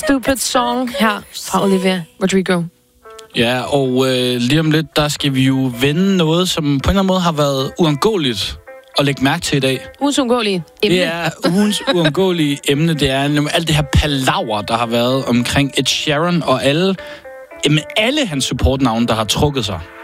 Stupid Song her fra Olivia Rodrigo. Ja, og lige om lidt, der skal vi jo vende noget, som på en eller anden måde har været uundgåeligt at lægge mærke til i dag. Ugens uundgåelige emne. Det er ugens uundgåelige emne. Det er alt det her palaver, der har været omkring Ed Sheeran og alle hans supportnavne, der har trukket sig.